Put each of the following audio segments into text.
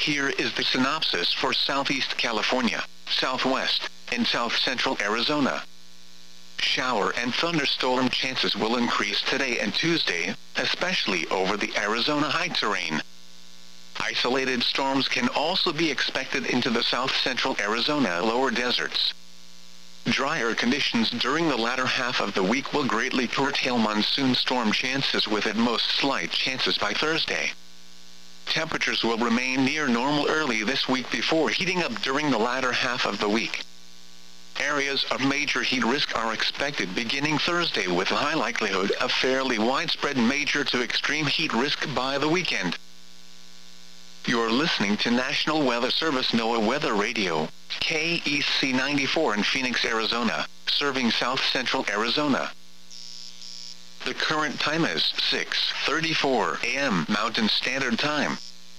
Here is the synopsis for Southeast California, Southwest, and South Central Arizona. Shower and thunderstorm chances will increase today and Tuesday, especially over the Arizona high terrain. Isolated storms can also be expected into the South Central Arizona lower deserts. Drier conditions during the latter half of the week will greatly curtail monsoon storm chances, with at most slight chances by Thursday. Temperatures will remain near normal early this week before heating up during the latter half of the week. Areas of major heat risk are expected beginning Thursday, with a high likelihood of fairly widespread major to extreme heat risk by the weekend. You're listening to National Weather Service NOAA Weather Radio, KEC 94 in Phoenix, Arizona, serving South Central Arizona. The current time is 6:34 a.m. Mountain Standard Time.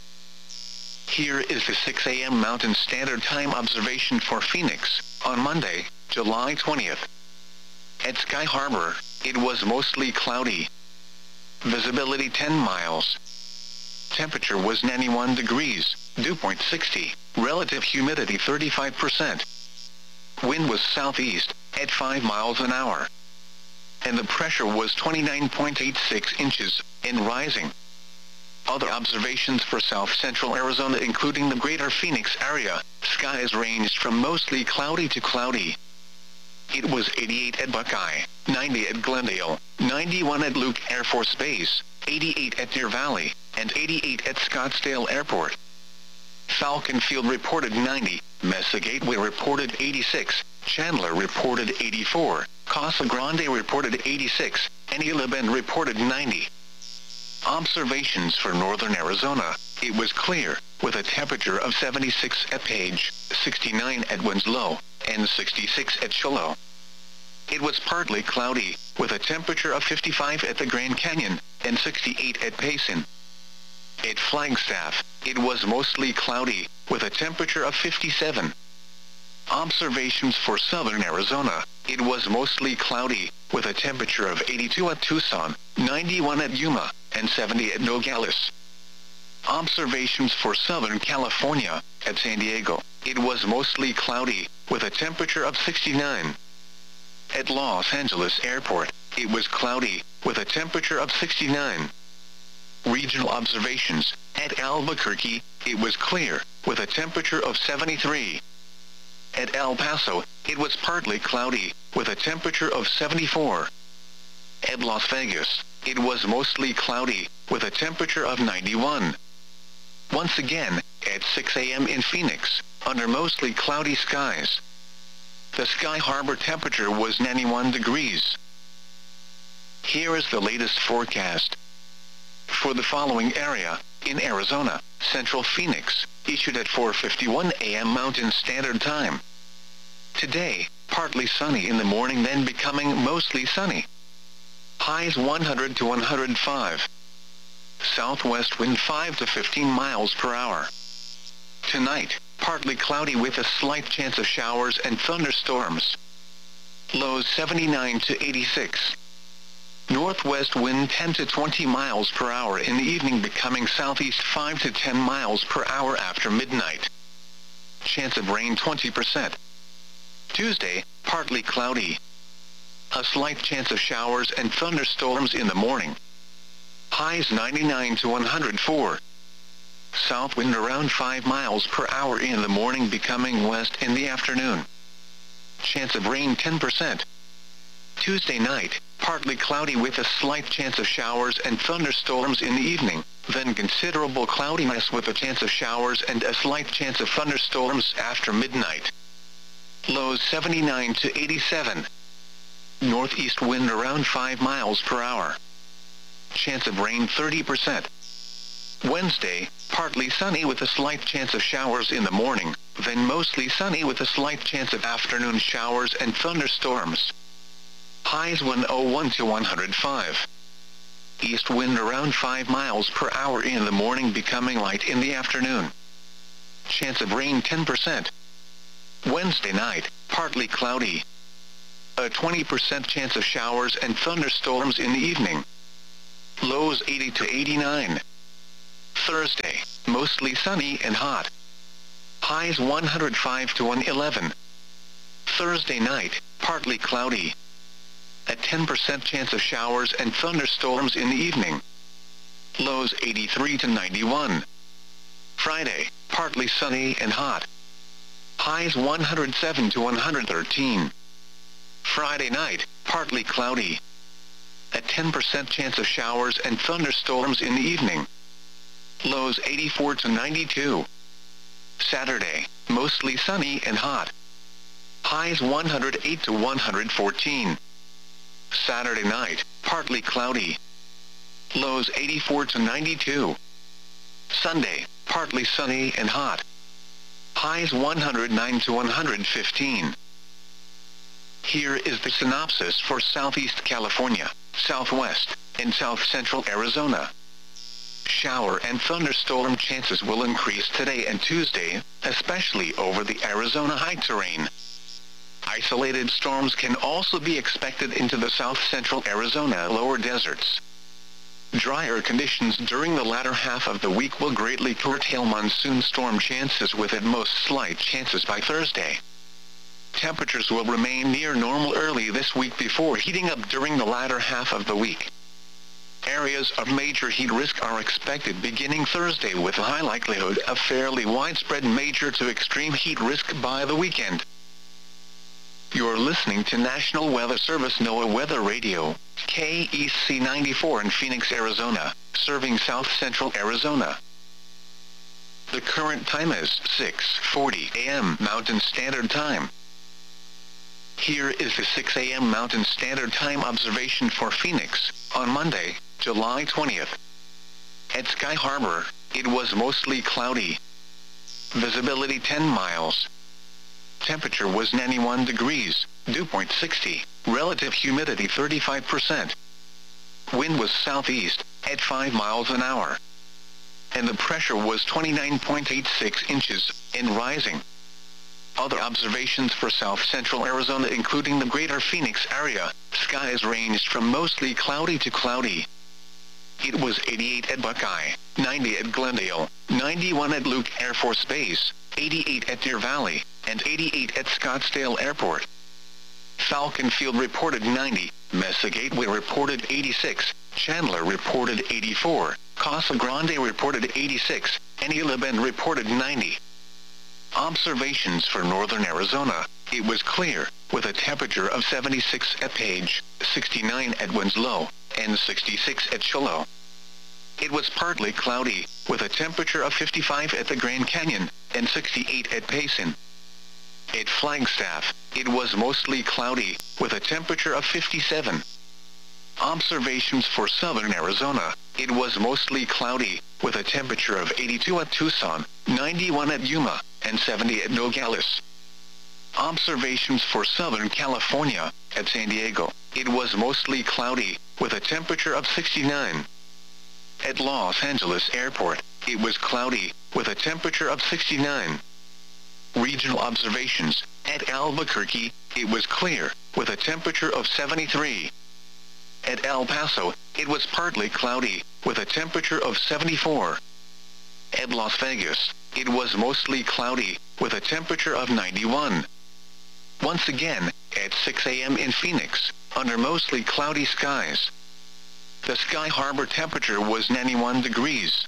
Here is the 6 a.m. Mountain Standard Time observation for Phoenix, on Monday, July 20th. At Sky Harbor, it was mostly cloudy. Visibility 10 miles. Temperature was 91 degrees, dew point 60, relative humidity 35%. Wind was southeast, at 5 miles an hour. And the pressure was 29.86 inches, and rising. Other observations for South Central Arizona, including the greater Phoenix area, skies ranged from mostly cloudy to cloudy. It was 88 at Buckeye, 90 at Glendale, 91 at Luke Air Force Base, 88 at Deer Valley, and 88 at Scottsdale Airport. Falcon Field reported 90, Mesa Gateway reported 86, Chandler reported 84, Casa Grande reported 86, and Isla Bend reported 90. Observations for northern Arizona, it was clear, with a temperature of 76 at Page, 69 at Winslow, and 66 at Shiloh. It was partly cloudy, with a temperature of 55 at the Grand Canyon, and 68 at Payson. At Flagstaff, it was mostly cloudy, with a temperature of 57. Observations for southern Arizona, it was mostly cloudy, with a temperature of 82 at Tucson, 91 at Yuma, and 70 at Nogales. Observations for southern California, at San Diego, it was mostly cloudy, with a temperature of 69. At Los Angeles Airport, it was cloudy, with a temperature of 69. Regional observations, at Albuquerque, it was clear, with a temperature of 73. At El Paso, it was partly cloudy, with a temperature of 74. At Las Vegas, it was mostly cloudy, with a temperature of 91. Once again, at 6 a.m. in Phoenix, under mostly cloudy skies. The Sky Harbor temperature was 91 degrees. Here is the latest forecast. For the following area, in Arizona, Central Phoenix, issued at 4:51 a.m. Mountain Standard Time. Today, partly sunny in the morning, then becoming mostly sunny. Highs 100 to 105. Southwest wind 5 to 15 miles per hour. Tonight, partly cloudy with a slight chance of showers and thunderstorms. Lows 79 to 86. Northwest wind 10 to 20 miles per hour in the evening, becoming southeast 5 to 10 miles per hour after midnight. Chance of rain 20%. Tuesday, partly cloudy. A slight chance of showers and thunderstorms in the morning. Highs 99 to 104. South wind around 5 miles per hour in the morning, becoming west in the afternoon. Chance of rain 10%. Tuesday night, partly cloudy with a slight chance of showers and thunderstorms in the evening, then considerable cloudiness with a chance of showers and a slight chance of thunderstorms after midnight. Lows 79 to 87. Northeast wind around 5 miles per hour. Chance of rain 30%. Wednesday, partly sunny with a slight chance of showers in the morning, then mostly sunny with a slight chance of afternoon showers and thunderstorms. Highs 101 to 105. East wind around 5 miles per hour in the morning, becoming light in the afternoon. Chance of rain 10%. Wednesday night, partly cloudy. A 20% chance of showers and thunderstorms in the evening. Lows 80 to 89. Thursday, mostly sunny and hot. Highs 105 to 111. Thursday night, partly cloudy. A 10% chance of showers and thunderstorms in the evening. Lows 83 to 91. Friday, partly sunny and hot. Highs 107 to 113. Friday night, partly cloudy. A 10% chance of showers and thunderstorms in the evening. Lows 84 to 92. Saturday, mostly sunny and hot. Highs 108 to 114. Saturday night, partly cloudy. Lows 84 to 92. Sunday, partly sunny and hot. Highs 109 to 115. Here is the synopsis for Southeast California, Southwest, and South Central Arizona. Shower and thunderstorm chances will increase today and Tuesday, especially over the Arizona high terrain. Isolated storms can also be expected into the South Central Arizona lower deserts. Drier conditions during the latter half of the week will greatly curtail monsoon storm chances, with at most slight chances by Thursday. Temperatures will remain near normal early this week before heating up during the latter half of the week. Areas of major heat risk are expected beginning Thursday, with a high likelihood of fairly widespread major to extreme heat risk by the weekend. You're listening to National Weather Service NOAA Weather Radio, KEC 94 in Phoenix, Arizona, serving South Central Arizona. The current time is 6:40 a.m. Mountain Standard Time. Here is the 6 a.m. Mountain Standard Time observation for Phoenix, on Monday, July 20th. At Sky Harbor, it was mostly cloudy. Visibility 10 miles. Temperature was 91 degrees, dew point 60, relative humidity 35%. Wind was southeast, at 5 miles an hour. And the pressure was 29.86 inches, and rising. Other observations for South Central Arizona, including the greater Phoenix area, skies ranged from mostly cloudy to cloudy. It was 88 at Buckeye, 90 at Glendale, 91 at Luke Air Force Base, 88 at Deer Valley, and 88 at Scottsdale Airport. Falcon Field reported 90, Mesa Gateway reported 86, Chandler reported 84, Casa Grande reported 86, and Isla Bend reported 90. Observations for northern Arizona, it was clear, with a temperature of 76 at Page, 69 at Winslow, and 66 at Shiloh. It was partly cloudy, with a temperature of 55 at the Grand Canyon, and 68 at Payson. At Flagstaff, it was mostly cloudy, with a temperature of 57. Observations for southern Arizona, it was mostly cloudy, with a temperature of 82 at Tucson, 91 at Yuma, and 70 at Nogales. Observations for southern California, at San Diego, it was mostly cloudy, with a temperature of 69. At Los Angeles Airport, it was cloudy, with a temperature of 69. Regional observations, at Albuquerque, it was clear, with a temperature of 73. At El Paso, it was partly cloudy, with a temperature of 74. At Las Vegas, it was mostly cloudy, with a temperature of 91. Once again, at 6 a.m. in Phoenix, under mostly cloudy skies. The Sky Harbor temperature was 91 degrees.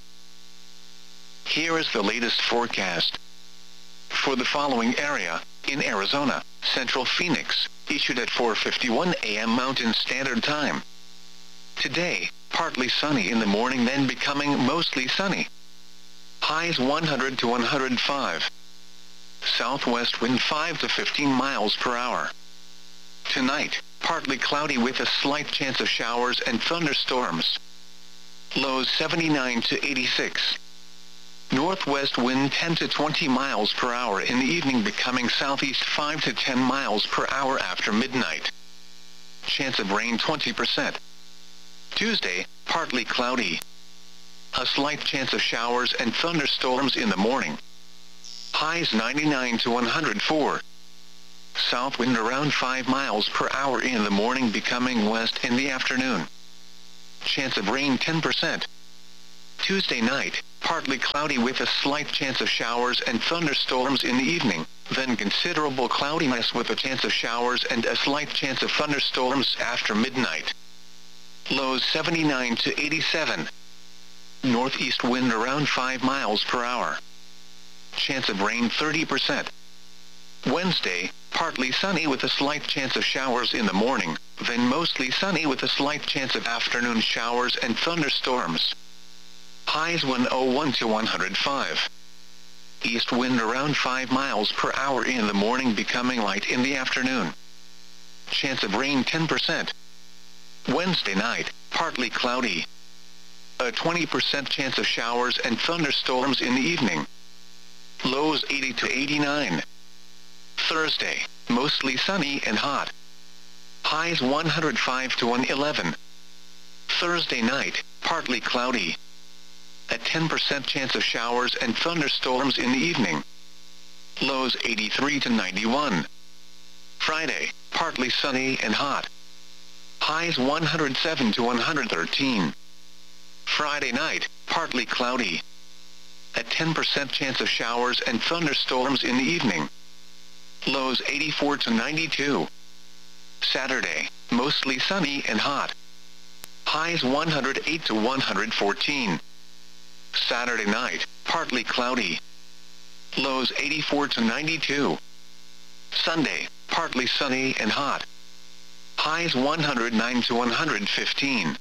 Here is the latest forecast. For the following area, in Arizona, Central Phoenix, issued at 4:51 a.m. Mountain Standard Time. Today, partly sunny in the morning, then becoming mostly sunny. Highs 100 to 105. Southwest wind 5 to 15 miles per hour. Tonight, partly cloudy with a slight chance of showers and thunderstorms. Lows 79 to 86. Northwest wind 10 to 20 miles per hour in the evening, becoming southeast 5 to 10 miles per hour after midnight. Chance of rain 20%. Tuesday, partly cloudy. A slight chance of showers and thunderstorms in the morning. Highs 99 to 104. South wind around 5 miles per hour in the morning, becoming west in the afternoon. Chance of rain 10%. Tuesday night, partly cloudy with a slight chance of showers and thunderstorms in the evening, then considerable cloudiness with a chance of showers and a slight chance of thunderstorms after midnight. Lows 79 to 87. Northeast wind around 5 miles per hour. Chance of rain 30%. Wednesday, partly sunny with a slight chance of showers in the morning, then mostly sunny with a slight chance of afternoon showers and thunderstorms. Highs 101 to 105. East wind around 5 miles per hour in the morning, becoming light in the afternoon. Chance of rain 10%. Wednesday night, partly cloudy. A 20% chance of showers and thunderstorms in the evening. Lows 80 to 89. Thursday, mostly sunny and hot. Highs 105 to 111. Thursday night, partly cloudy. A 10% chance of showers and thunderstorms in the evening. Lows 83 to 91. Friday, partly sunny and hot. Highs 107 to 113. Friday night, partly cloudy. A 10% chance of showers and thunderstorms in the evening. Lows 84 to 92. Saturday, mostly sunny and hot. Highs 108 to 114. Saturday night, partly cloudy. Lows 84 to 92. Sunday, partly sunny and hot. Highs 109 to 115.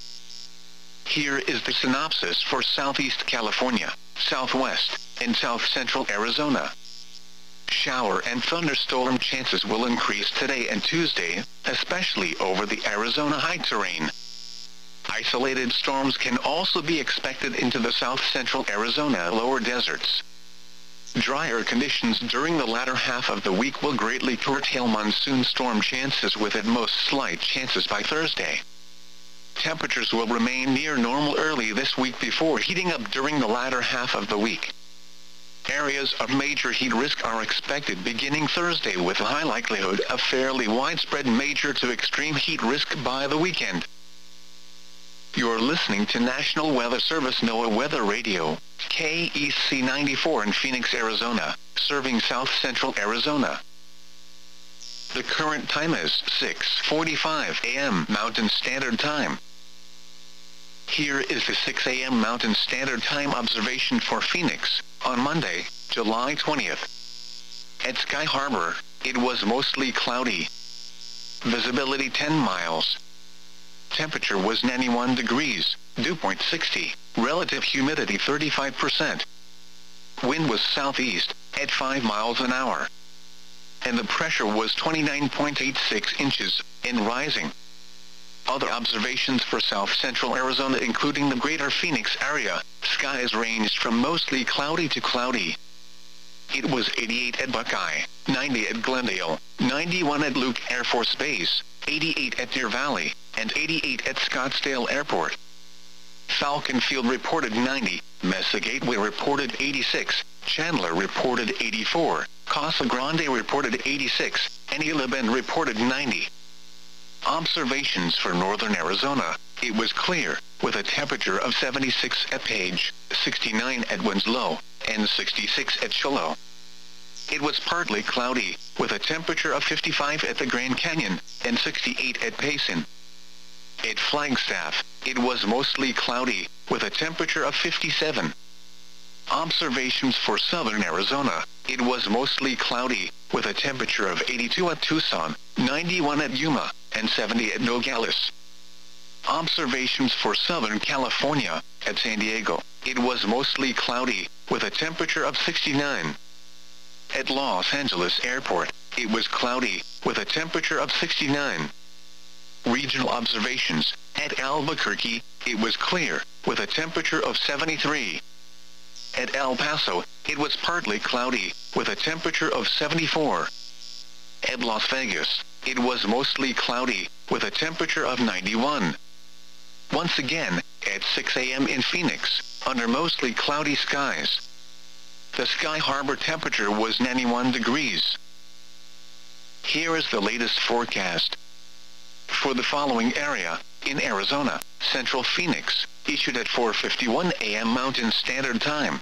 Here is the synopsis for Southeast California, Southwest, and South Central Arizona. Shower and thunderstorm chances will increase today and Tuesday, especially over the Arizona high terrain. Isolated storms can also be expected into the south central Arizona lower deserts. Drier conditions during the latter half of the week will greatly curtail monsoon storm chances, with at most slight chances by Thursday. Temperatures will remain near normal early this week before heating up during the latter half of the week. Areas of major heat risk are expected beginning Thursday, with a high likelihood of fairly widespread major to extreme heat risk by the weekend. You're listening to National Weather Service NOAA Weather Radio, KEC 94 in Phoenix, Arizona, serving south central Arizona. The current time is 6:45 a.m. Mountain Standard Time. Here is the 6 a.m. Mountain Standard Time observation for Phoenix, on Monday, July 20th. At Sky Harbor, it was mostly cloudy. Visibility 10 miles. Temperature was 91 degrees, dew point 60, relative humidity 35%. Wind was southeast, at 5 miles an hour. And the pressure was 29.86 inches, and rising. Other observations for south central Arizona, including the greater Phoenix area, skies ranged from mostly cloudy to cloudy. It was 88 at Buckeye, 90 at Glendale, 91 at Luke Air Force Base, 88 at Deer Valley, and 88 at Scottsdale Airport. Falcon Field reported 90, Mesa Gateway reported 86, Chandler reported 84, Casa Grande reported 86, and Gila Bend reported 90. Observations for northern Arizona, it was clear, with a temperature of 76 at Page, 69 at Winslow, and 66 at Shiloh. It was partly cloudy, with a temperature of 55 at the Grand Canyon, and 68 at Payson. At Flagstaff, it was mostly cloudy, with a temperature of 57. Observations for southern Arizona, it was mostly cloudy, with a temperature of 82 at Tucson, 91 at Yuma, and 70 at Nogales. Observations for southern California, at San Diego, it was mostly cloudy, with a temperature of 69. At Los Angeles Airport, it was cloudy, with a temperature of 69. Regional observations, at Albuquerque, it was clear, with a temperature of 73. At El Paso, it was partly cloudy, with a temperature of 74. At Las Vegas, it was mostly cloudy, with a temperature of 91. Once again, at 6 a.m. in Phoenix, under mostly cloudy skies. The Sky Harbor temperature was 91 degrees. Here is the latest forecast. For the following area, in Arizona, Central Phoenix, issued at 4:51 a.m. Mountain Standard Time.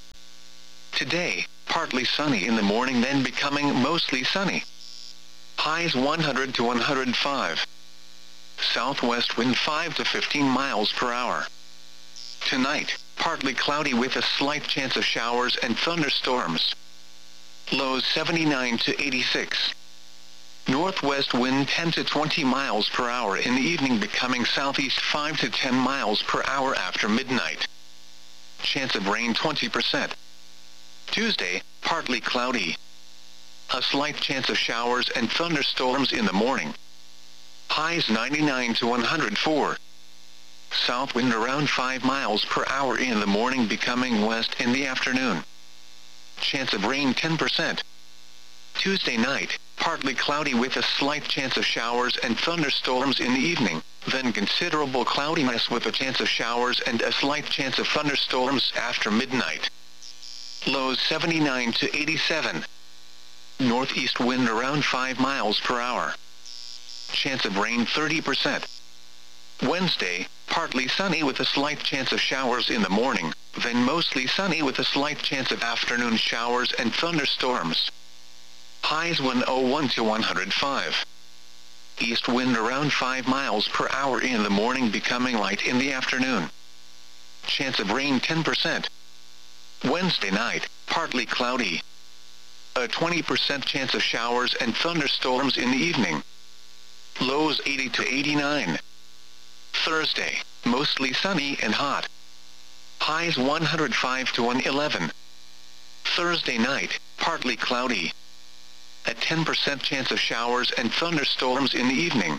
Today, partly sunny in the morning, then becoming mostly sunny. Highs 100 to 105. Southwest wind 5 to 15 miles per hour. Tonight, partly cloudy with a slight chance of showers and thunderstorms. Lows 79 to 86. Northwest wind 10 to 20 miles per hour in the evening, becoming southeast 5 to 10 miles per hour after midnight. Chance of rain 20%. Tuesday, partly cloudy. A slight chance of showers and thunderstorms in the morning. Highs 99 to 104. South wind around 5 miles per hour in the morning, becoming west in the afternoon. Chance of rain 10%. Tuesday night, partly cloudy with a slight chance of showers and thunderstorms in the evening, then considerable cloudiness with a chance of showers and a slight chance of thunderstorms after midnight. Lows 79 to 87. Northeast wind around 5 miles per hour. Chance of rain 30%. Wednesday, partly sunny with a slight chance of showers in the morning, then mostly sunny with a slight chance of afternoon showers and thunderstorms. Highs 101 to 105. East wind around 5 miles per hour in the morning, becoming light in the afternoon. Chance of rain 10%. Wednesday night, partly cloudy. A 20% chance of showers and thunderstorms in the evening. Lows 80 to 89. Thursday, mostly sunny and hot. Highs 105 to 111. Thursday night, partly cloudy. A 10% chance of showers and thunderstorms in the evening.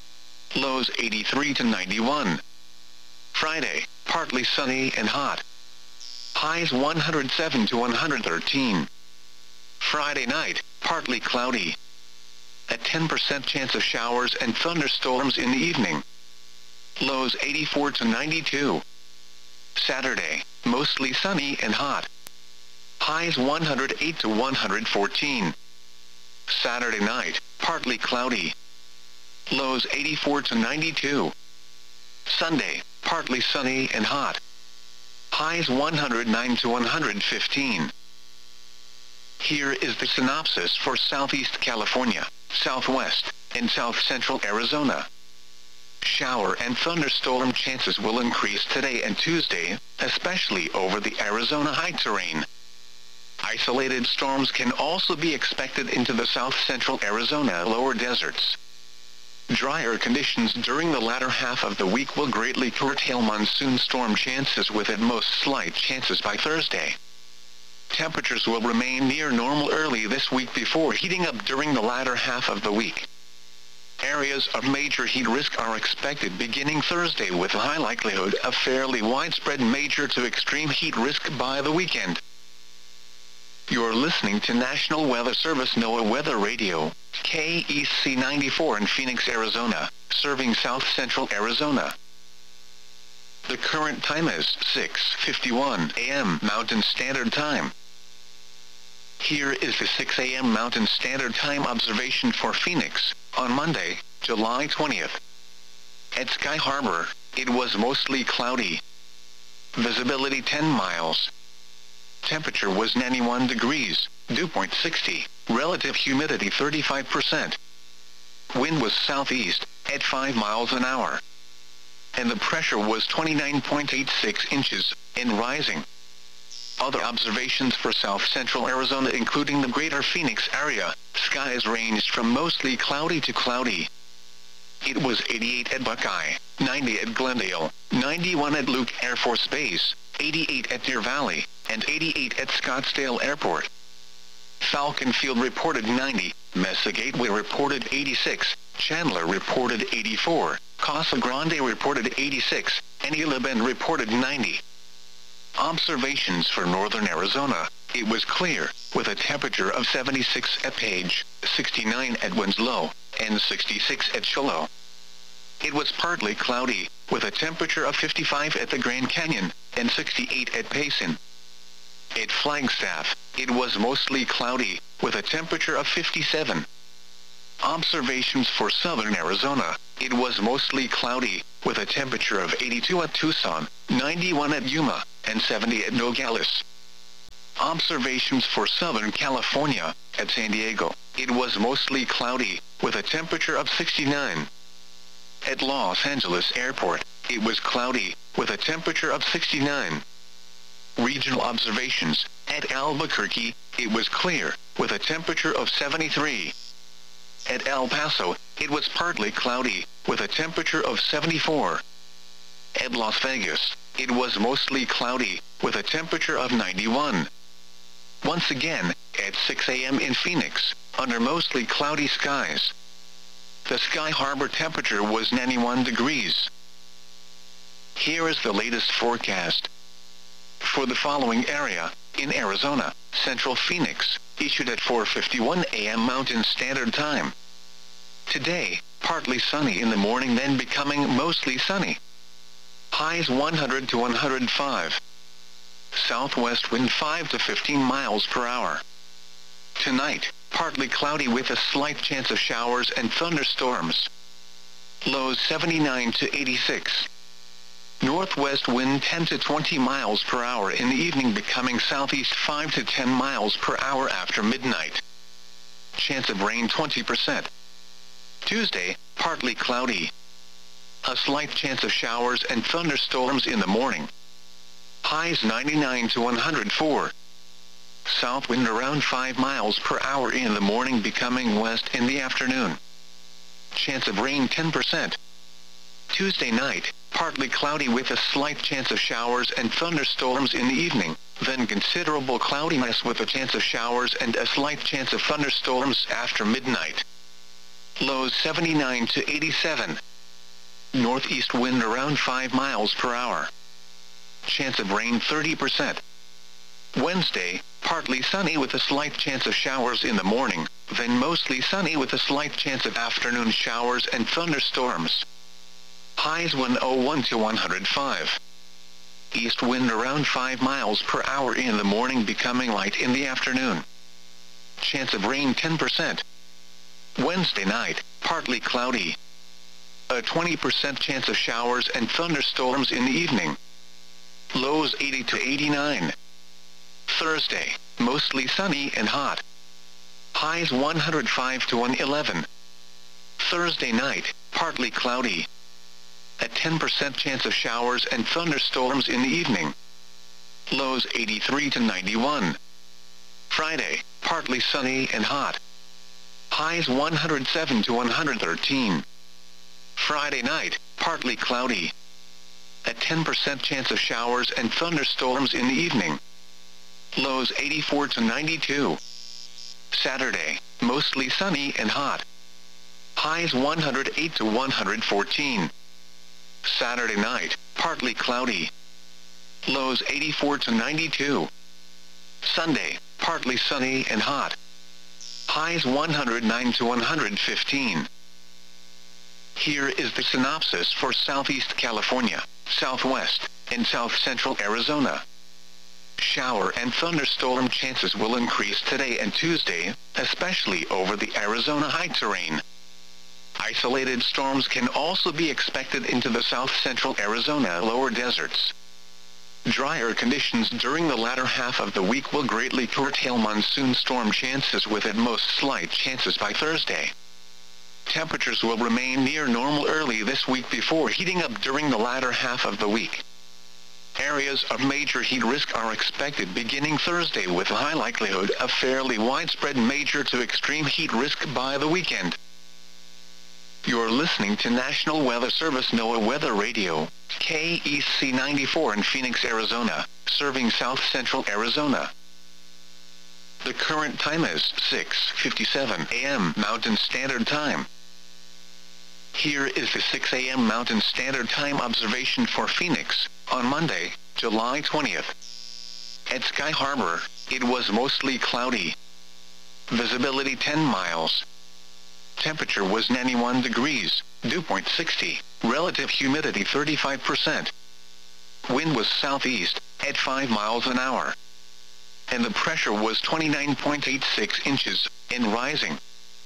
Lows 83 to 91. Friday, partly sunny and hot. Highs 107 to 113. Friday night, partly cloudy. A 10% chance of showers and thunderstorms in the evening. Lows 84 to 92. Saturday, mostly sunny and hot. Highs 108 to 114. Saturday night, partly cloudy. Lows 84 to 92. Sunday, partly sunny and hot. Highs 109 to 115. Here is the synopsis for Southeast California, Southwest, and South Central Arizona. Shower and thunderstorm chances will increase today and Tuesday, especially over the Arizona high terrain. Isolated storms can also be expected into the south central Arizona lower deserts. Drier conditions during the latter half of the week will greatly curtail monsoon storm chances, with at most slight chances by Thursday. Temperatures will remain near normal early this week before heating up during the latter half of the week. Areas of major heat risk are expected beginning Thursday, with a high likelihood of fairly widespread major to extreme heat risk by the weekend. You're listening to National Weather Service NOAA Weather Radio, KEC 94 in Phoenix, Arizona, serving south central Arizona. The current time is 6:51 a.m. Mountain Standard Time. Here is the 6 a.m. Mountain Standard Time observation for Phoenix, on Monday, July 20th. At Sky Harbor, it was mostly cloudy. Visibility 10 miles. Temperature was 91 degrees, dew point 60, relative humidity 35%. Wind was southeast, at 5 miles an hour. And the pressure was 29.86 inches, and rising. Other observations for south central Arizona, including the greater Phoenix area, skies ranged from mostly cloudy to cloudy. It was 88 at Buckeye, 90 at Glendale, 91 at Luke Air Force Base, 88 at Deer Valley, and 88 at Scottsdale Airport. Falcon Field reported 90, Mesa Gateway reported 86, Chandler reported 84, Casa Grande reported 86, and Isla Bend reported 90. Observations for northern Arizona: it was clear, with a temperature of 76 at Page, 69 at Winslow, and 66 at Shiloh. It was partly cloudy, with a temperature of 55 at the Grand Canyon, and 68 at Payson. At Flagstaff, it was mostly cloudy, with a temperature of 57. Observations for southern Arizona: it was mostly cloudy, with a temperature of 82 at Tucson, 91 at Yuma, and 70 at Nogales. Observations for Southern California, at San Diego, it was mostly cloudy, with a temperature of 69. At Los Angeles Airport, it was cloudy, with a temperature of 69. Regional observations, at Albuquerque, it was clear, with a temperature of 73. At El Paso, it was partly cloudy, with a temperature of 74. At Las Vegas, it was mostly cloudy, with a temperature of 91. Once again, at 6 a.m. in Phoenix, under mostly cloudy skies, the Sky Harbor temperature was 91 degrees. Here is the latest forecast. For the following area, in Arizona, Central Phoenix, issued at 4:51 a.m. Mountain Standard Time. Today, partly sunny in the morning, then becoming mostly sunny. Highs 100 to 105. Southwest wind 5 to 15 miles per hour. Tonight, partly cloudy with a slight chance of showers and thunderstorms. Lows 79 to 86. Northwest wind 10 to 20 miles per hour in the evening, becoming southeast 5 to 10 miles per hour after midnight. Chance of rain 20%. Tuesday, partly cloudy. A slight chance of showers and thunderstorms in the morning. Highs 99 to 104. South wind around 5 miles per hour in the morning, becoming west in the afternoon. Chance of rain 10%. Tuesday night, partly cloudy with a slight chance of showers and thunderstorms in the evening, then considerable cloudiness with a chance of showers and a slight chance of thunderstorms after midnight. Lows 79 to 87. Northeast wind around 5 miles per hour. Chance of rain 30%. Wednesday, partly sunny with a slight chance of showers in the morning, then mostly sunny with a slight chance of afternoon showers and thunderstorms. Highs 101 to 105. East wind around 5 miles per hour in the morning, becoming light in the afternoon. Chance of rain 10%. Wednesday night, partly cloudy. A 20% chance of showers and thunderstorms in the evening. Lows 80 to 89. Thursday, mostly sunny and hot. Highs 105 to 111. Thursday night, partly cloudy. A 10% chance of showers and thunderstorms in the evening. Lows 83 to 91. Friday, partly sunny and hot. Highs 107 to 113. Friday night, partly cloudy. A 10% chance of showers and thunderstorms in the evening. Lows 84 to 92. Saturday, mostly sunny and hot. Highs 108 to 114. Saturday night, partly cloudy. Lows 84 to 92. Sunday, partly sunny and hot. Highs 109 to 115. Here is the synopsis for Southeast California, Southwest, and South Central Arizona. Shower and thunderstorm chances will increase today and Tuesday, especially over the Arizona high terrain. Isolated storms can also be expected into the South Central Arizona lower deserts. Drier conditions during the latter half of the week will greatly curtail monsoon storm chances, with at most slight chances by Thursday. Temperatures will remain near normal early this week before heating up during the latter half of the week. Areas of major heat risk are expected beginning Thursday, with a high likelihood of fairly widespread major to extreme heat risk by the weekend. You're listening to National Weather Service NOAA Weather Radio, KEC 94 in Phoenix, Arizona, serving South Central Arizona. The current time is 6:57 a.m. Mountain Standard Time. Here is the 6 a.m. Mountain Standard Time observation for Phoenix, on Monday, July 20th. At Sky Harbor, it was mostly cloudy. Visibility 10 miles. Temperature was 91 degrees, dew point 60, relative humidity 35%. Wind was southeast, at 5 miles an hour. And the pressure was 29.86 inches, and rising.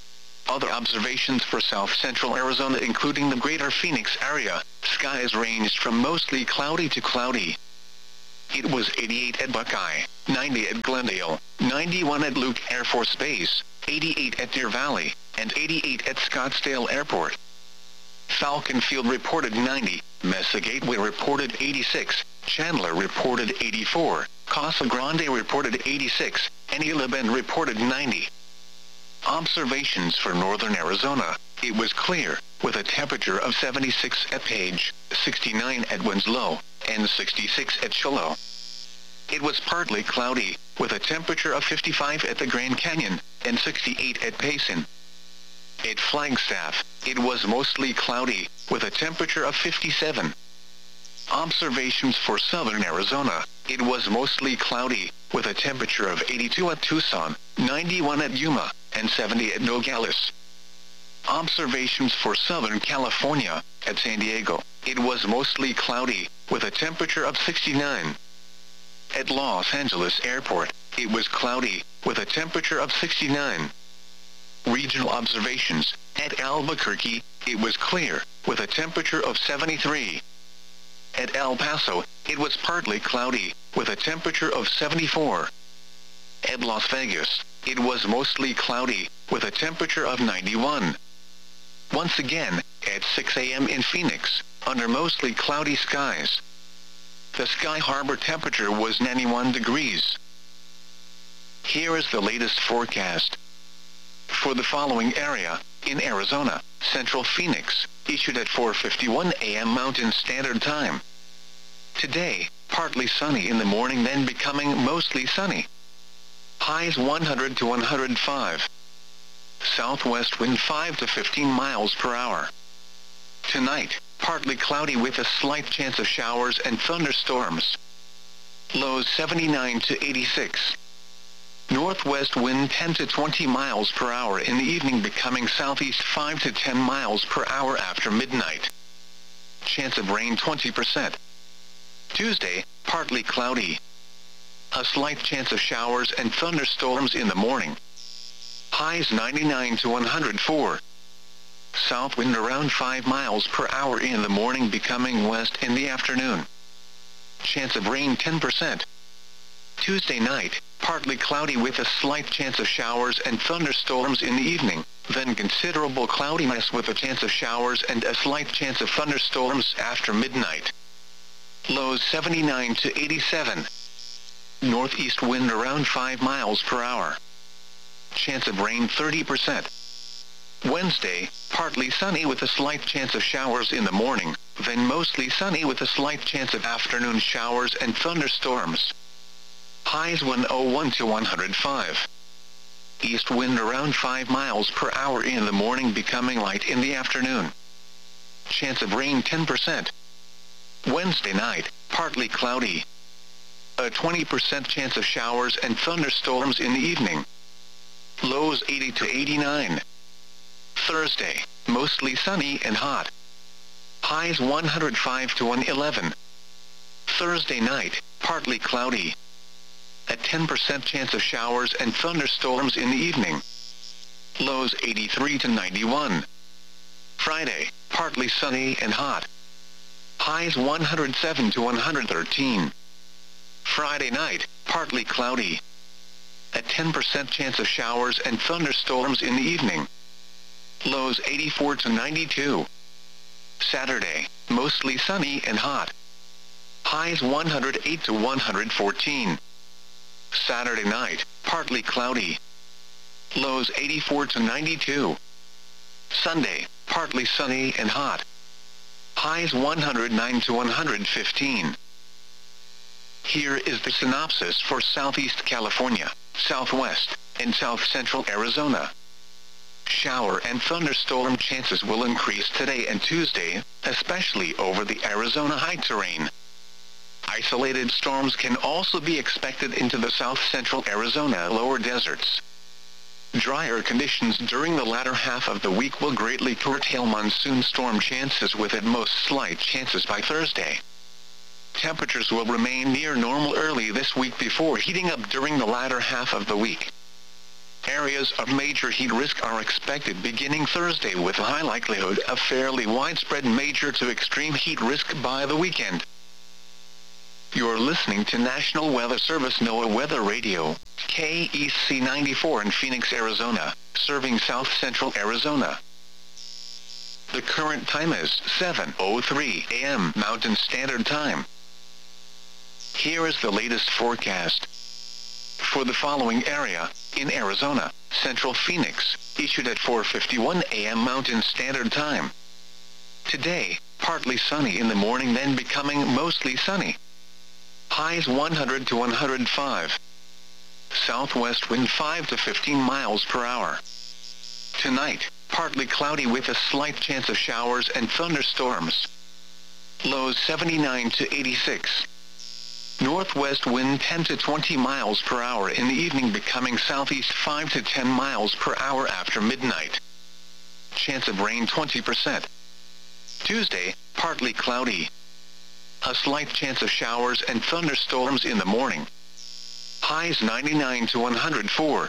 Other observations for south-central Arizona including the greater Phoenix area, skies ranged from mostly cloudy to cloudy. It was 88 at Buckeye, 90 at Glendale, 91 at Luke Air Force Base, 88 at Deer Valley, and 88 at Scottsdale Airport. Falcon Field reported 90, Mesa Gateway reported 86, Chandler reported 84, Casa Grande reported 86, and Gila Bend reported 90. Observations for northern Arizona. It was clear, with a temperature of 76 at Page, 69 at Winslow, and 66 at Shiloh. It was partly cloudy, with a temperature of 55 at the Grand Canyon, and 68 at Payson. At Flagstaff, it was mostly cloudy, with a temperature of 57. Observations for southern Arizona. It was mostly cloudy, with a temperature of 82 at Tucson, 91 at Yuma, and 70 at Nogales. Observations for Southern California. At San Diego, it was mostly cloudy, with a temperature of 69. At Los Angeles Airport, it was cloudy, with a temperature of 69. Regional observations. At Albuquerque, it was clear, with a temperature of 73. At El Paso, it was partly cloudy, with a temperature of 74. At Las Vegas, it was mostly cloudy, with a temperature of 91. Once again, at 6 a.m. in Phoenix, under mostly cloudy skies. The Sky Harbor temperature was 91 degrees. Here is the latest forecast. For the following area, in Arizona, Central Phoenix, issued at 4:51 a.m. Mountain Standard Time. Today, partly sunny in the morning then becoming mostly sunny. Highs 100 to 105. Southwest wind 5 to 15 miles per hour. Tonight, partly cloudy with a slight chance of showers and thunderstorms. Lows 79 to 86. Northwest wind 10 to 20 miles per hour in the evening becoming southeast 5 to 10 miles per hour after midnight. Chance of rain 20%. Tuesday, partly cloudy. A slight chance of showers and thunderstorms in the morning. Highs 99 to 104. South wind around 5 miles per hour in the morning becoming west in the afternoon. Chance of rain 10%. Tuesday night, partly cloudy with a slight chance of showers and thunderstorms in the evening, then considerable cloudiness with a chance of showers and a slight chance of thunderstorms after midnight. Lows 79 to 87. Northeast wind around 5 miles per hour. Chance of rain 30%. Wednesday, partly sunny with a slight chance of showers in the morning, then mostly sunny with a slight chance of afternoon showers and thunderstorms. Highs 101 to 105. East wind around 5 miles per hour in the morning becoming light in the afternoon. Chance of rain 10%. Wednesday night, partly cloudy. A 20% chance of showers and thunderstorms in the evening. Lows 80 to 89. Thursday, mostly sunny and hot. Highs 105 to 111. Thursday night, partly cloudy. A 10% chance of showers and thunderstorms in the evening. Lows 83 to 91. Friday, partly sunny and hot. Highs 107 to 113. Friday night, partly cloudy. A 10% chance of showers and thunderstorms in the evening. Lows 84 to 92. Saturday, mostly sunny and hot. Highs 108 to 114. Saturday night, partly cloudy. Lows 84 to 92. Sunday, partly sunny and hot. Highs 109 to 115. Here is the synopsis for Southeast California, Southwest, and South Central Arizona. Shower and thunderstorm chances will increase today and Tuesday, especially over the Arizona high terrain. Isolated storms can also be expected into the south-central Arizona lower deserts. Drier conditions during the latter half of the week will greatly curtail monsoon storm chances with at most slight chances by Thursday. Temperatures will remain near normal early this week before heating up during the latter half of the week. Areas of major heat risk are expected beginning Thursday with a high likelihood of fairly widespread major to extreme heat risk by the weekend. You're listening to National Weather Service NOAA Weather Radio, KEC 94 in Phoenix, Arizona, serving south central Arizona. The current time is 7:03 a.m. Mountain Standard Time. Here is the latest forecast. For the following area, in Arizona, Central Phoenix, issued at 4:51 a.m. Mountain Standard Time. Today, partly sunny in the morning, then becoming mostly sunny. Highs 100 to 105. Southwest wind 5 to 15 miles per hour. Tonight, partly cloudy with a slight chance of showers and thunderstorms. Lows 79 to 86. Northwest wind 10 to 20 miles per hour in the evening, becoming southeast 5 to 10 miles per hour after midnight. Chance of rain 20%. Tuesday, partly cloudy. A slight chance of showers and thunderstorms in the morning. Highs 99 to 104.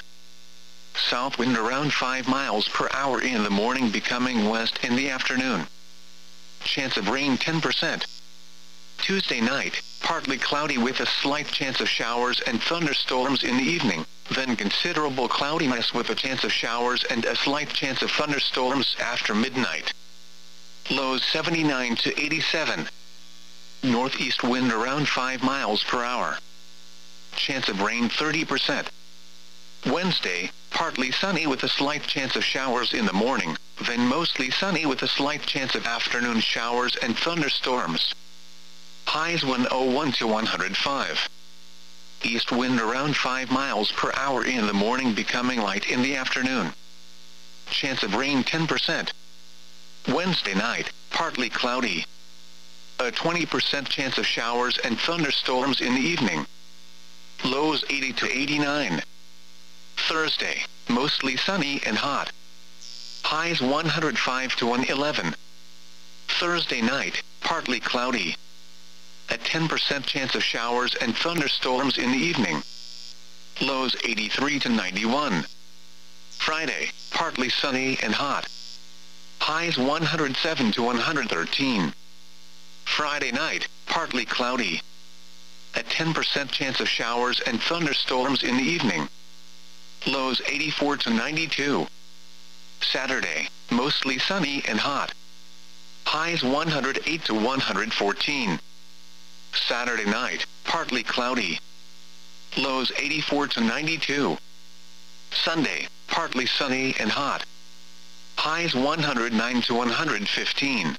South wind around 5 miles per hour in the morning, becoming west in the afternoon. Chance of rain 10%. Tuesday night, partly cloudy with a slight chance of showers and thunderstorms in the evening, then considerable cloudiness with a chance of showers and a slight chance of thunderstorms after midnight. Lows 79 to 87. Northeast wind around 5 miles per hour. Chance of rain 30%. Wednesday, partly sunny with a slight chance of showers in the morning, then mostly sunny with a slight chance of afternoon showers and thunderstorms. Highs 101 to 105. East wind around 5 miles per hour in the morning, becoming light in the afternoon. Chance of rain 10%. Wednesday night, partly cloudy. A 20% chance of showers and thunderstorms in the evening. Lows 80 to 89. Thursday, mostly sunny and hot. Highs 105 to 111. Thursday night, partly cloudy. A 10% chance of showers and thunderstorms in the evening. Lows 83 to 91. Friday, partly sunny and hot. Highs 107 to 113. Friday night, partly cloudy. A 10% chance of showers and thunderstorms in the evening. Lows 84 to 92. Saturday, mostly sunny and hot. Highs 108 to 114. Saturday night, partly cloudy. Lows 84 to 92. Sunday, partly sunny and hot. Highs 109 to 115.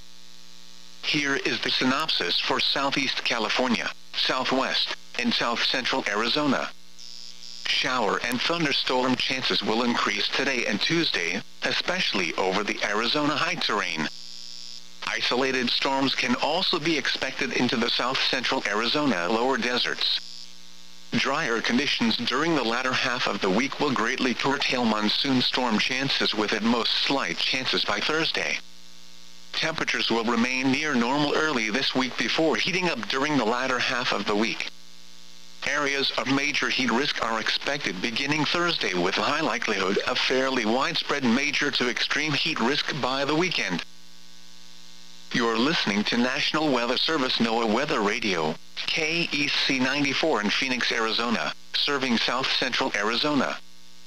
Here is the synopsis for Southeast California, Southwest, and South Central Arizona. Shower and thunderstorm chances will increase today and Tuesday, especially over the Arizona high terrain. Isolated storms can also be expected into the south central Arizona lower deserts. Drier conditions during the latter half of the week will greatly curtail monsoon storm chances, with at most slight chances by Thursday. Temperatures will remain near normal early this week before heating up during the latter half of the week. Areas of major heat risk are expected beginning Thursday, with a high likelihood of fairly widespread major to extreme heat risk by the weekend. You're listening to National Weather Service NOAA Weather Radio, KEC 94 in Phoenix, Arizona, serving south central Arizona.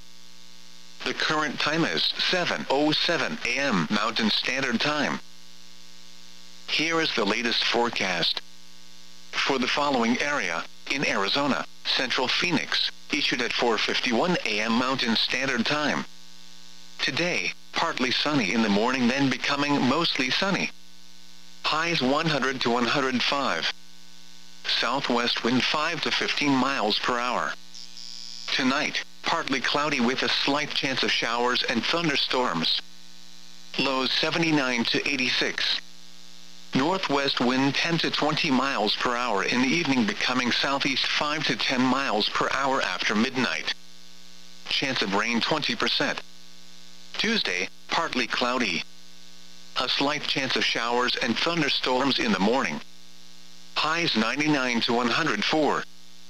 The current time is 7:07 a.m. Mountain Standard Time. Here is the latest forecast. For the following area, in Arizona, Central Phoenix, issued at 4:51 a.m. Mountain Standard Time. Today, partly sunny in the morning, then becoming mostly sunny. Highs 100 to 105. Southwest wind 5 to 15 miles per hour. Tonight, partly cloudy with a slight chance of showers and thunderstorms. Lows 79 to 86. Northwest wind 10 to 20 miles per hour in the evening, becoming southeast 5 to 10 miles per hour after midnight. Chance of rain 20%. Tuesday, partly cloudy. A slight chance of showers and thunderstorms in the morning. Highs 99 to 104.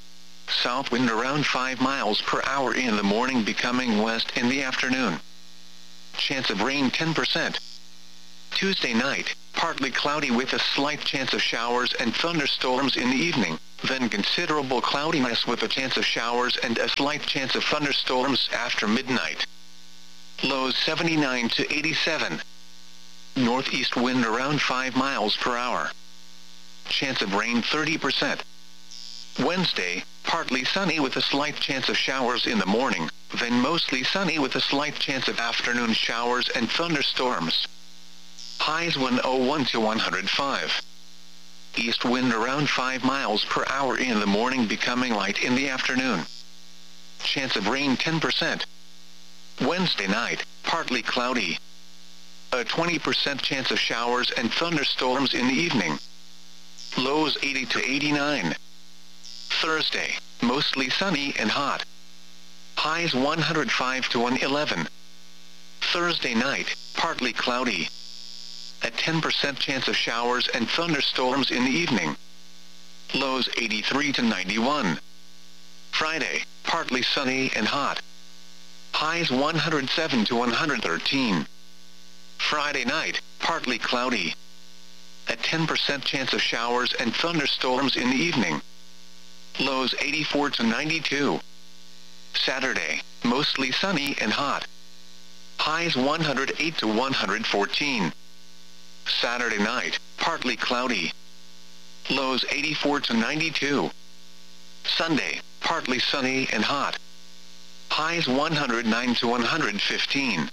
south wind around 5 miles per hour in the morning, becoming west in the afternoon. Chance of rain 10%. Tuesday night, partly cloudy with a slight chance of showers and thunderstorms in the evening, then considerable cloudiness with a chance of showers and a slight chance of thunderstorms after midnight. Lows 79 to 87. Northeast wind around 5 miles per hour. Chance of rain 30%. Wednesday, partly sunny with a slight chance of showers in the morning, then mostly sunny with a slight chance of afternoon showers and thunderstorms. Highs 101 to 105. East wind around 5 miles per hour in the morning, becoming light in the afternoon. Chance of rain 10%. Wednesday night, partly cloudy. A 20% chance of showers and thunderstorms in the evening. Lows 80 to 89. Thursday, mostly sunny and hot. Highs 105 to 111. Thursday night, partly cloudy. A 10% chance of showers and thunderstorms in the evening. Lows 83 to 91. Friday, partly sunny and hot. Highs 107 to 113. Friday night, partly cloudy. A 10% chance of showers and thunderstorms in the evening. Lows 84 to 92. Saturday, mostly sunny and hot. Highs 108 to 114. Saturday night, partly cloudy. Lows 84 to 92. Sunday, partly sunny and hot. Highs 109 to 115.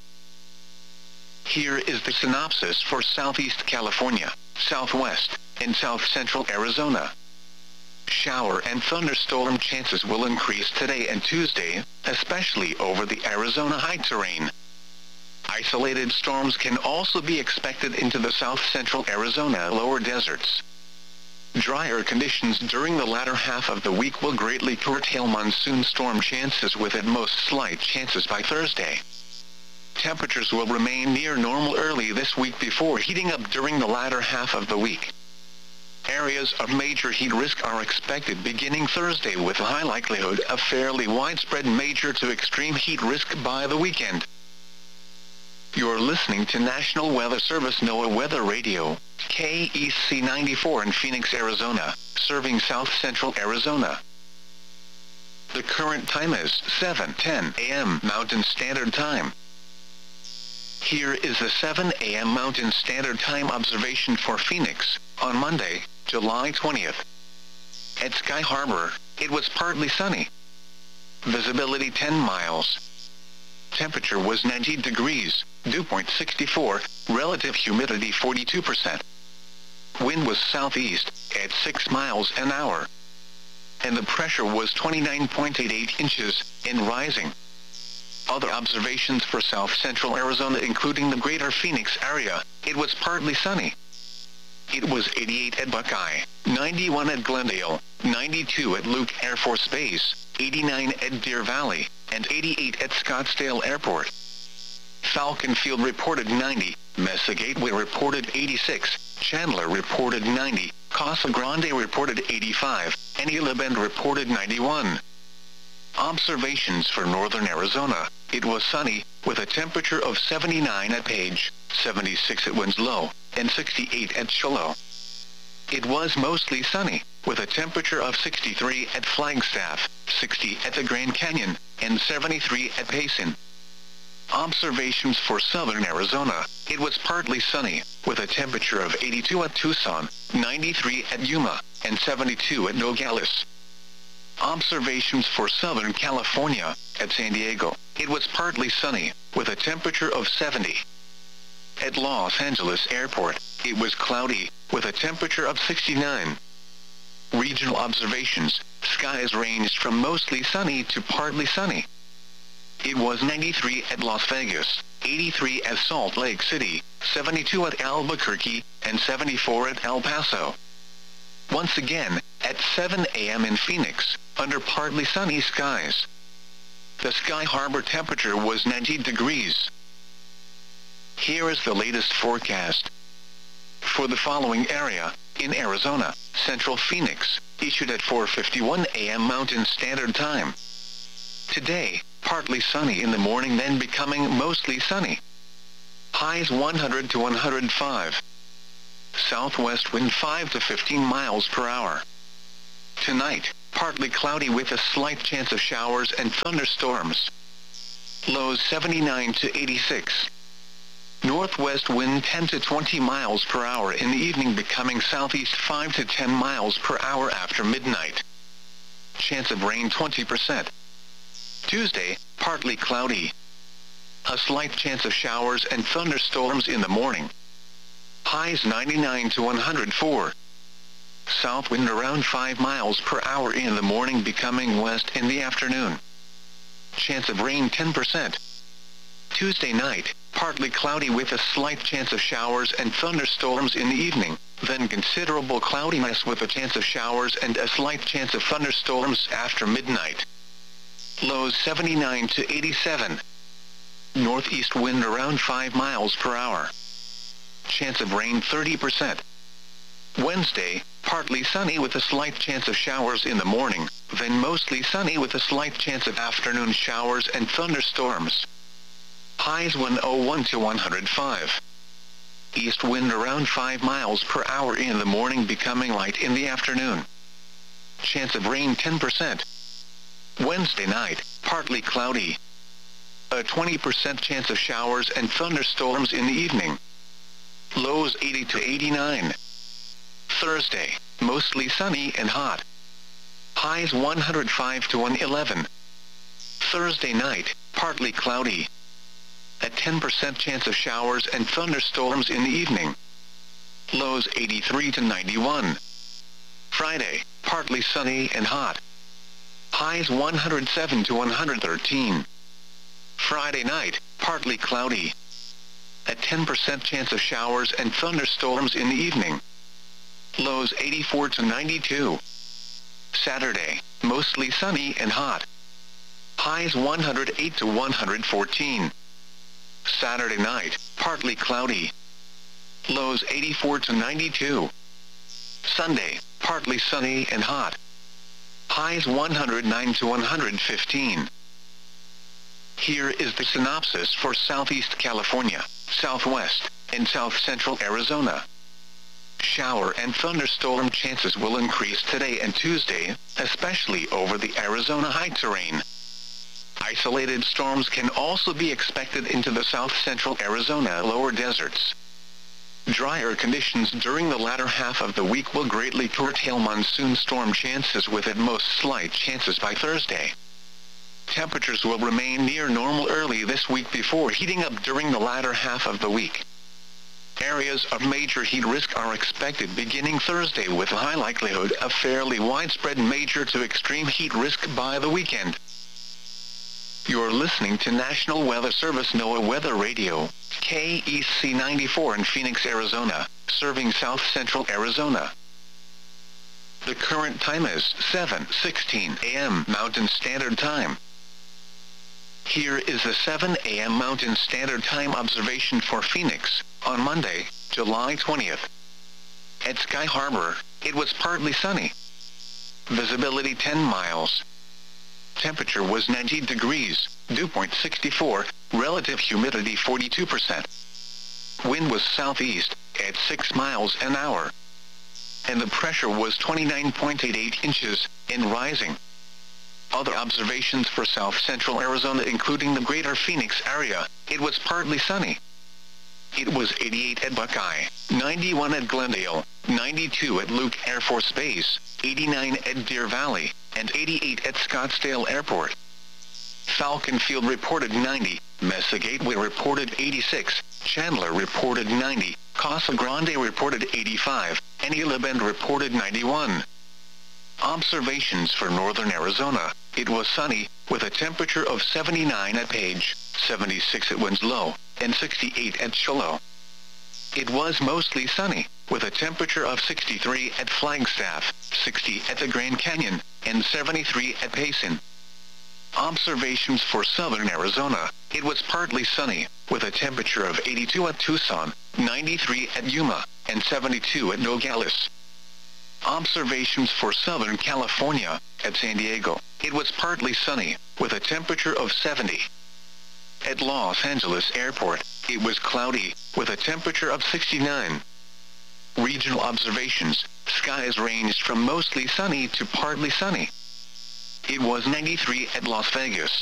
Here is the synopsis for Southeast California, Southwest, and South Central Arizona. Shower and thunderstorm chances will increase today and Tuesday, especially over the Arizona high terrain. Isolated storms can also be expected into the south-central Arizona lower deserts. Drier conditions during the latter half of the week will greatly curtail monsoon storm chances, with at most slight chances by Thursday. Temperatures will remain near normal early this week before heating up during the latter half of the week. Areas of major heat risk are expected beginning Thursday, with a high likelihood of fairly widespread major to extreme heat risk by the weekend. You're listening to National Weather Service NOAA Weather Radio, KEC 94 in Phoenix, Arizona, serving south-central Arizona. The current time is 7:10 a.m. Mountain Standard Time. Here is the 7 a.m. Mountain Standard Time observation for Phoenix, on Monday, July 20th. At Sky Harbor, it was partly sunny. Visibility 10 miles. Temperature was 90 degrees, dew point 64, relative humidity 42%. Wind was southeast, at 6 miles an hour. And the pressure was 29.88 inches, and rising. Other observations for south-central Arizona, including the greater Phoenix area, it was partly sunny. It was 88 at Buckeye, 91 at Glendale, 92 at Luke Air Force Base, 89 at Deer Valley, and 88 at Scottsdale Airport. Falcon Field reported 90, Mesa Gateway reported 86, Chandler reported 90, Casa Grande reported 85, and Gila Bend reported 91. Observations for northern Arizona, it was sunny, with a temperature of 79 at Page, 76 at Winslow, and 68 at Shiloh. It was mostly sunny, with a temperature of 63 at Flagstaff, 60 at the Grand Canyon, and 73 at Payson. Observations for southern Arizona, it was partly sunny, with a temperature of 82 at Tucson, 93 at Yuma, and 72 at Nogales. Observations for southern California, at San Diego, it was partly sunny, with a temperature of 70. At Los Angeles Airport, it was cloudy, with a temperature of 69. Regional observations, skies ranged from mostly sunny to partly sunny. It was 93 at Las Vegas, 83 at Salt Lake City, 72 at Albuquerque, and 74 at El Paso. Once again, at 7 a.m. in Phoenix, under partly sunny skies. The Sky Harbor temperature was 90 degrees. Here is the latest forecast. For the following area, in Arizona, Central Phoenix, issued at 4:51 a.m. Mountain Standard Time. Today, partly sunny in the morning, then becoming mostly sunny. Highs 100 to 105. Southwest wind 5 to 15 miles per hour. Tonight, partly cloudy with a slight chance of showers and thunderstorms. Lows 79 to 86. Northwest wind 10 to 20 miles per hour in the evening, becoming southeast 5 to 10 miles per hour after midnight. Chance of rain 20%. Tuesday, partly cloudy. A slight chance of showers and thunderstorms in the morning. Highs 99 to 104. South wind around 5 miles per hour in the morning, becoming west in the afternoon. Chance of rain 10%. Tuesday night, partly cloudy with a slight chance of showers and thunderstorms in the evening, then considerable cloudiness with a chance of showers and a slight chance of thunderstorms after midnight. Lows 79 to 87. Northeast wind around 5 miles per hour. Chance of rain 30%. Wednesday, partly sunny with a slight chance of showers in the morning, then mostly sunny with a slight chance of afternoon showers and thunderstorms. Highs 101 to 105. East wind around 5 miles per hour in the morning, becoming light in the afternoon. Chance of rain 10%. Wednesday night, partly cloudy. A 20% chance of showers and thunderstorms in the evening. Lows 80 to 89. Thursday, mostly sunny and hot. Highs 105 to 111. Thursday night, partly cloudy. A 10% chance of showers and thunderstorms in the evening. Lows 83 to 91. Friday, partly sunny and hot. Highs 107 to 113. Friday night, partly cloudy. A 10% chance of showers and thunderstorms in the evening. Lows 84 to 92. Saturday, mostly sunny and hot. Highs 108 to 114. Saturday night, partly cloudy. Lows 84 to 92. Sunday, partly sunny and hot. Highs 109 to 115. Here is the synopsis for Southeast California, Southwest, and South Central Arizona. Shower and thunderstorm chances will increase today and Tuesday, especially over the Arizona high terrain. Isolated storms can also be expected into the South Central Arizona lower deserts. Drier conditions during the latter half of the week will greatly curtail monsoon storm chances, with at most slight chances by Thursday. Temperatures will remain near normal early this week before heating up during the latter half of the week. Areas of major heat risk are expected beginning Thursday, with a high likelihood of fairly widespread major to extreme heat risk by the weekend. You're listening to National Weather Service NOAA Weather Radio, KEC 94 in Phoenix, Arizona, serving South Central Arizona. The current time is 7:16 a.m. Mountain Standard Time. Here is the 7 a.m. Mountain Standard Time observation for Phoenix, on Monday, July 20th. At Sky Harbor, it was partly sunny. Visibility 10 miles. Temperature was 90 degrees, dew point 64, relative humidity 42%. Wind was southeast, at 6 miles an hour. And the pressure was 29.88 inches, and rising. Other observations for South Central Arizona, including the greater Phoenix area, it was partly sunny. It was 88 at Buckeye, 91 at Glendale, 92 at Luke Air Force Base, 89 at Deer Valley, and 88 at Scottsdale Airport. Falcon Field reported 90, Mesa Gateway reported 86, Chandler reported 90, Casa Grande reported 85, and Gila Bend reported 91. Observations for northern Arizona, it was sunny, with a temperature of 79 at Page, 76 at Winslow, and 68 at Shiloh. It was mostly sunny, with a temperature of 63 at Flagstaff, 60 at the Grand Canyon, and 73 at Payson. Observations for southern Arizona, it was partly sunny, with a temperature of 82 at Tucson, 93 at Yuma, and 72 at Nogales. Observations for Southern California. At San Diego, it was partly sunny, with a temperature of 70. At Los Angeles Airport, it was cloudy, with a temperature of 69. Regional observations. Skies ranged from mostly sunny to partly sunny. It was 93 at Las Vegas,